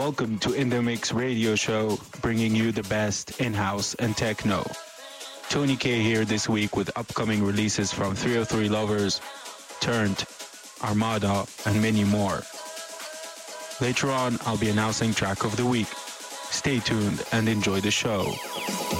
Welcome to In The Mix radio show, bringing you the best in-house and techno. Tony K here this week with upcoming releases from 303 Lovers, Turned, Armada, and many more. Later on, I'll be announcing track of the week. Stay tuned and enjoy the show.